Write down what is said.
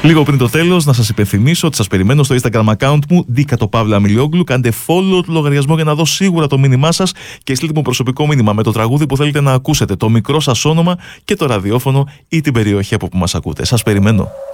Λίγο πριν το τέλος, να σας υπενθυμίσω ότι σας περιμένω στο Instagram account μου, Dika_Amilioglou. Κάντε follow το λογαριασμό για να δω σίγουρα το μήνυμά σας και στείλτε μου προσωπικό μήνυμα με το τραγούδι που θέλετε να ακούσετε, το μικρό σας όνομα και το ραδιόφωνο ή την περιοχή από που μας ακούτε. Σας περιμένω.